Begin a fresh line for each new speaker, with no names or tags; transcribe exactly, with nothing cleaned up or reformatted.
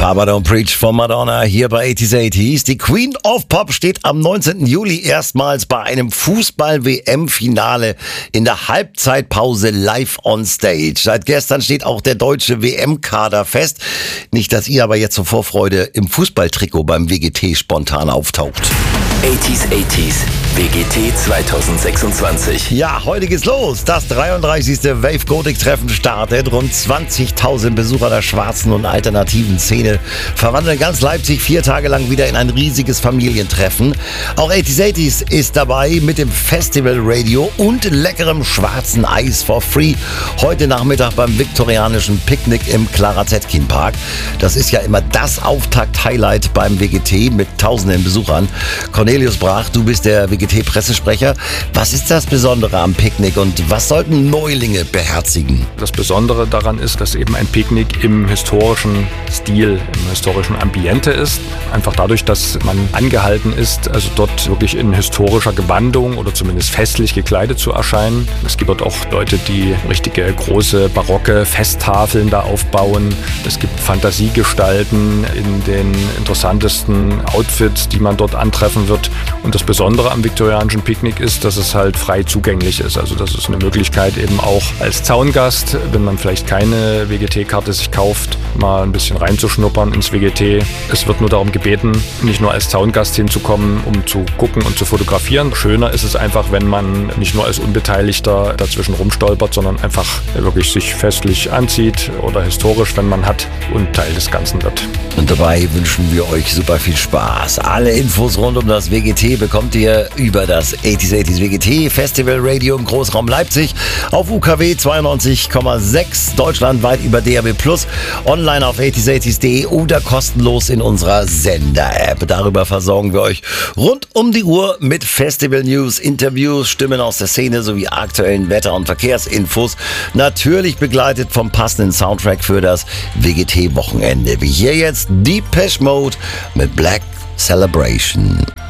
Papa Don't Preach von Madonna hier bei achtziger achtzig. Die Queen of Pop steht am neunzehnten Juli erstmals bei einem Fußball-W M-Finale in der Halbzeitpause live on stage. Seit gestern steht auch der deutsche W M-Kader fest. Nicht, dass ihr aber jetzt zur Vorfreude im Fußballtrikot beim W G T spontan auftaucht.
achtziger achtzig W G T zweitausendsechsundzwanzig.
Ja, heute geht's los. Das dreiunddreißigste Wave Gothic Treffen startet. Rund zwanzigtausend Besucher der schwarzen und alternativen Szene verwandeln ganz Leipzig vier Tage lang wieder in ein riesiges Familientreffen. Auch achtziger achtzig ist dabei mit dem Festival Radio und leckerem schwarzen Eis for free. Heute Nachmittag beim viktorianischen Picknick im Clara Zetkin Park. Das ist ja immer das Auftakt-Highlight beim W G T mit tausenden Besuchern. Cornelius Brach, du bist der W G T-Pressesprecher. Was ist das Besondere am Picknick und was sollten Neulinge beherzigen?
Das Besondere daran ist, dass eben ein Picknick im historischen Stil, im historischen Ambiente ist. Einfach dadurch, dass man angehalten ist, also dort wirklich in historischer Gewandung oder zumindest festlich gekleidet zu erscheinen. Es gibt dort auch Leute, die richtige große barocke Festtafeln da aufbauen. Es gibt Fantasiegestalten in den interessantesten Outfits, die man dort antreffen wird. Und das Besondere am viktorianischen Picknick ist, dass es halt frei zugänglich ist. Also das ist eine Möglichkeit eben auch als Zaungast, wenn man vielleicht keine W G T-Karte sich kauft, mal ein bisschen reinzuschnuppern ins W G T. Es wird nur darum gebeten, nicht nur als Zaungast hinzukommen, um zu gucken und zu fotografieren. Schöner ist es einfach, wenn man nicht nur als Unbeteiligter dazwischen rumstolpert, sondern einfach wirklich sich festlich anzieht oder historisch, wenn man hat, und Teil des Ganzen wird.
Und dabei wünschen wir euch super viel Spaß. Alle Infos rund um das W G T bekommt ihr über das achtziger achtzig W G T Festival Radio im Großraum Leipzig auf U K W zweiundneunzig Komma sechs, deutschlandweit über D A B plus, online auf achtziger achtzig punkt de oder kostenlos in unserer Sender-App. Darüber versorgen wir euch rund um die Uhr mit Festival-News, Interviews, Stimmen aus der Szene sowie aktuellen Wetter- und Verkehrsinfos. Natürlich begleitet vom passenden Soundtrack für das W G T-Wochenende. Wie hier jetzt Depeche Mode mit Black Celebration.